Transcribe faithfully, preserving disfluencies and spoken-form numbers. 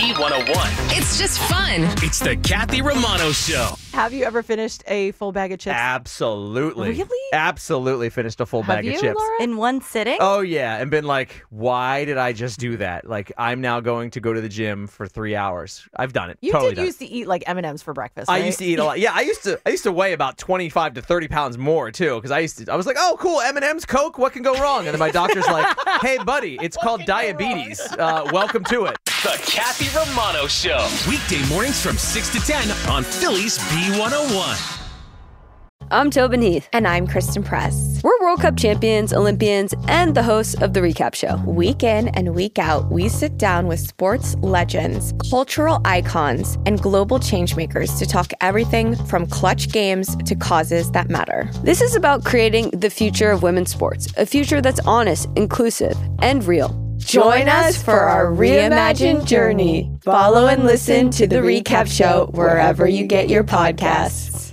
B one oh one. It's just fun. It's the Kathy Romano Show. Have you ever finished a full bag of chips? Absolutely. Really? Absolutely finished a full Have bag you, of chips. Laura? In one sitting? Oh, yeah. And been like, why did I just do that? Like, I'm now going to go to the gym for three hours. I've done it. You totally did done used it. to eat like M and M's for breakfast, I right? used to eat a lot. Yeah, I used to I used to weigh about twenty-five to thirty pounds more, too, because I used to, I was like, oh, cool, M and M's, Coke, what can go wrong? And then my doctor's like, hey, buddy, it's called diabetes. Uh, welcome to it. The Kathy Romano Show. Weekday mornings from six to ten on Philly's B one oh one. I'm Tobin Heath. And I'm Kristen Press. We're World Cup champions, Olympians, and the hosts of The Recap Show. Week in and week out, we sit down with sports legends, cultural icons, and global changemakers to talk everything from clutch games to causes that matter. This is about creating the future of women's sports, a future that's honest, inclusive, and real. Join us for our reimagined journey. Follow and listen to The Recap Show wherever you get your podcasts.